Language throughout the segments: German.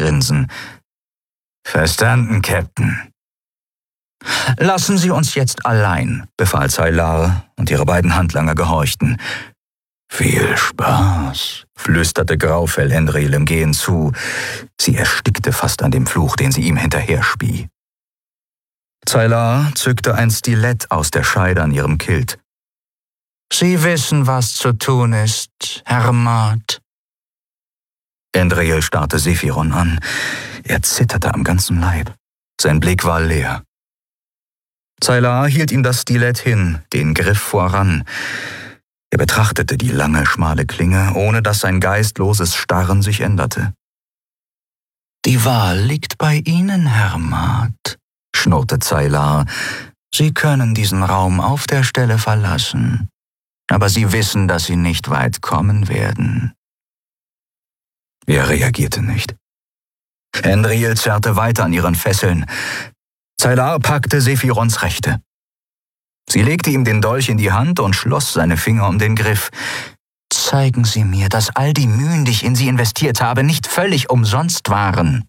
Grinsen. »Verstanden, Captain.« »Lassen Sie uns jetzt allein«, befahl Zaylar, und ihre beiden Handlanger gehorchten. »Viel Spaß«, flüsterte Graufell Andriel im Gehen zu. Sie erstickte fast an dem Fluch, den sie ihm hinterher spie. Zaylar zückte ein Stilett aus der Scheide an ihrem Kilt. »Sie wissen, was zu tun ist, Herr Maat.« Andriel starrte Sephiron an. Er zitterte am ganzen Leib. Sein Blick war leer. Zaylar hielt ihm das Stilett hin, den Griff voran. Er betrachtete die lange, schmale Klinge, ohne dass sein geistloses Starren sich änderte. »Die Wahl liegt bei Ihnen, Herr Maat«, schnurrte Zaylar. »Sie können diesen Raum auf der Stelle verlassen, aber Sie wissen, dass Sie nicht weit kommen werden.« Er reagierte nicht. Andriel zerrte weiter an ihren Fesseln. Zaylar packte Sephirons Rechte. Sie legte ihm den Dolch in die Hand und schloss seine Finger um den Griff. »Zeigen Sie mir, dass all die Mühen, die ich in Sie investiert habe, nicht völlig umsonst waren.«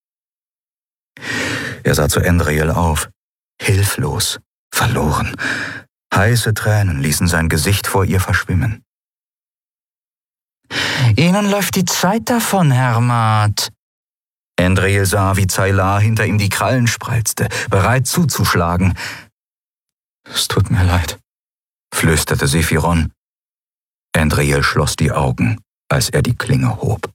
Er sah zu Andriel auf, hilflos, verloren. Heiße Tränen ließen sein Gesicht vor ihr verschwimmen. »Ihnen läuft die Zeit davon, Herr Maat.« Andriel sah, wie Zaylar hinter ihm die Krallen spreizte, bereit zuzuschlagen. »Es tut mir leid«, flüsterte Sephiron. Andriel schloss die Augen, als er die Klinge hob.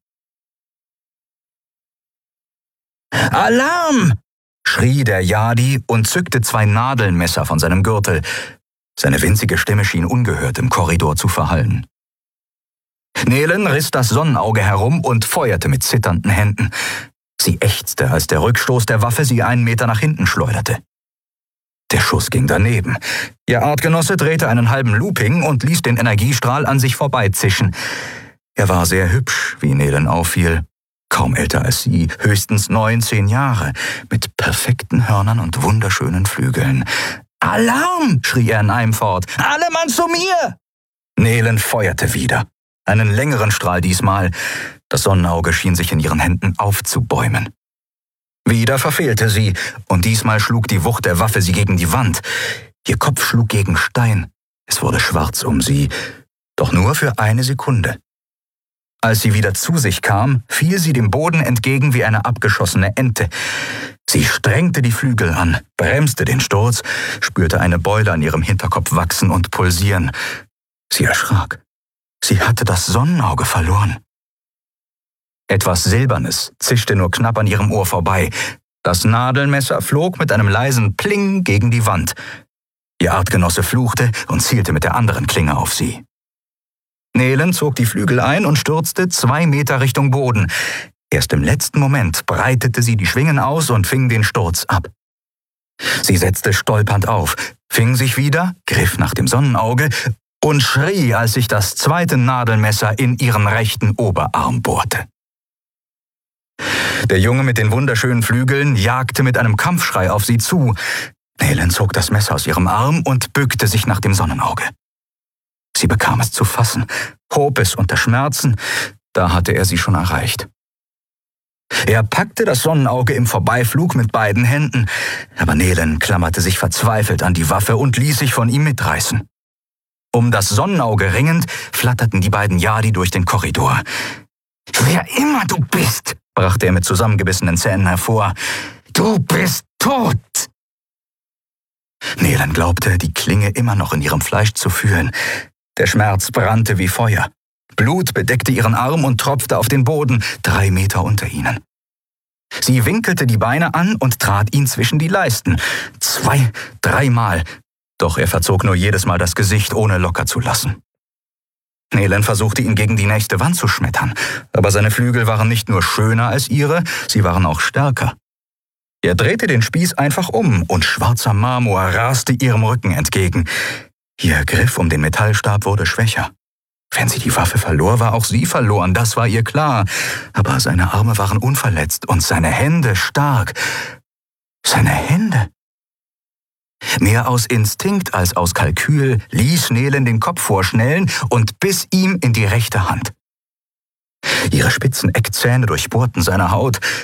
»Alarm!« schrie der Yadi und zückte 2 Nadelmesser von seinem Gürtel. Seine winzige Stimme schien ungehört im Korridor zu verhallen. Nehlen riss das Sonnenauge herum und feuerte mit zitternden Händen. Sie ächzte, als der Rückstoß der Waffe sie 1 Meter nach hinten schleuderte. Der Schuss ging daneben. Ihr Artgenosse drehte einen halben Looping und ließ den Energiestrahl an sich vorbeizischen. Er war sehr hübsch, wie Nehlen auffiel. Kaum älter als sie, höchstens 19 Jahre, mit perfekten Hörnern und wunderschönen Flügeln. »Alarm!« schrie er in einem fort. »Alle Mann zu mir!« Nehlen feuerte wieder. Einen längeren Strahl diesmal. Das Sonnenauge schien sich in ihren Händen aufzubäumen. Wieder verfehlte sie, und diesmal schlug die Wucht der Waffe sie gegen die Wand. Ihr Kopf schlug gegen Stein. Es wurde schwarz um sie, doch nur für 1 Sekunde. Als sie wieder zu sich kam, fiel sie dem Boden entgegen wie eine abgeschossene Ente. Sie strengte die Flügel an, bremste den Sturz, spürte eine Beule an ihrem Hinterkopf wachsen und pulsieren. Sie erschrak. Sie hatte das Sonnenauge verloren. Etwas Silbernes zischte nur knapp an ihrem Ohr vorbei. Das Nadelmesser flog mit einem leisen Pling gegen die Wand. Ihr Artgenosse fluchte und zielte mit der anderen Klinge auf sie. Nehlen zog die Flügel ein und stürzte 2 Meter Richtung Boden. Erst im letzten Moment breitete sie die Schwingen aus und fing den Sturz ab. Sie setzte stolpernd auf, fing sich wieder, griff nach dem Sonnenauge und schrie, als sich das 2. Nadelmesser in ihren rechten Oberarm bohrte. Der Junge mit den wunderschönen Flügeln jagte mit einem Kampfschrei auf sie zu. Nehlen zog das Messer aus ihrem Arm und bückte sich nach dem Sonnenauge. Sie bekam es zu fassen, hob es unter Schmerzen, da hatte er sie schon erreicht. Er packte das Sonnenauge im Vorbeiflug mit beiden Händen, aber Nehlen klammerte sich verzweifelt an die Waffe und ließ sich von ihm mitreißen. Um das Sonnenauge ringend, flatterten die beiden Yadi durch den Korridor. »Wer immer du bist«, brachte er mit zusammengebissenen Zähnen hervor, »du bist tot!« Nehlen glaubte, die Klinge immer noch in ihrem Fleisch zu fühlen. Der Schmerz brannte wie Feuer. Blut bedeckte ihren Arm und tropfte auf den Boden, 3 Meter unter ihnen. Sie winkelte die Beine an und trat ihn zwischen die Leisten. 2, 3 Mal. Doch er verzog nur jedes Mal das Gesicht, ohne locker zu lassen. Nehlen versuchte ihn gegen die nächste Wand zu schmettern, aber seine Flügel waren nicht nur schöner als ihre, sie waren auch stärker. Er drehte den Spieß einfach um und schwarzer Marmor raste ihrem Rücken entgegen. Ihr Griff um den Metallstab wurde schwächer. Wenn sie die Waffe verlor, war auch sie verloren, das war ihr klar. Aber seine Arme waren unverletzt und seine Hände stark. Seine Hände! Mehr aus Instinkt als aus Kalkül ließ Nehlen den Kopf vorschnellen und biss ihm in die rechte Hand. Ihre spitzen Eckzähne durchbohrten seine Haut,